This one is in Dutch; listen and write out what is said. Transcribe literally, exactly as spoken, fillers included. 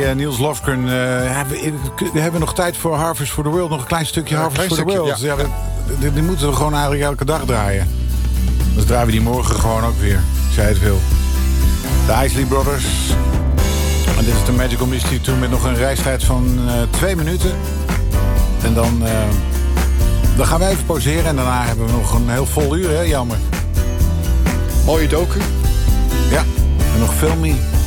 Ja, Niels Lofgren, uh, we, we hebben nog tijd voor Harvest for the World. Nog een klein stukje ja, Harvest for the World. Ja. Ja, we, die, die moeten we gewoon eigenlijk elke dag draaien. Dus draaien we die morgen gewoon ook weer. Als jij het wil. De Isley Brothers. En dit is de Magical Mystery Tour met nog een reistijd van uh, twee minuten. En dan, uh, dan gaan we even pauzeren. En daarna hebben we nog een heel vol uur, hè? Jammer. Mooie docu. Ja, en nog veel meer.